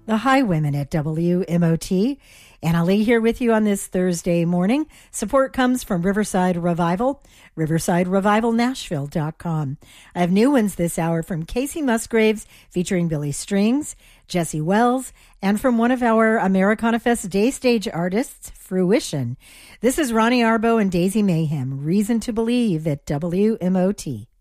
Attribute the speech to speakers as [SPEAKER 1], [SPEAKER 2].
[SPEAKER 1] the Highwomen at WMOT. Anna Lee here with you on this Thursday morning. Support comes from Riverside Revival, riversiderevivalnashville.com. I have new ones this hour from Casey Musgraves featuring Billy Strings, Jesse Wells, and from one of our Americana Fest day stage artists, Fruition. This is Ronnie Arbo and Daisy Mayhem, Reason to Believe at WMOT.